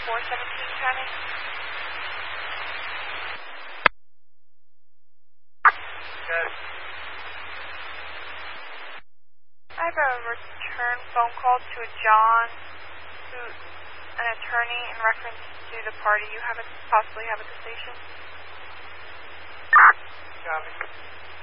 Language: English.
417 County. Good. I have a return phone call to a John, who's an attorney in reference to the party you possibly have at the station. Copy.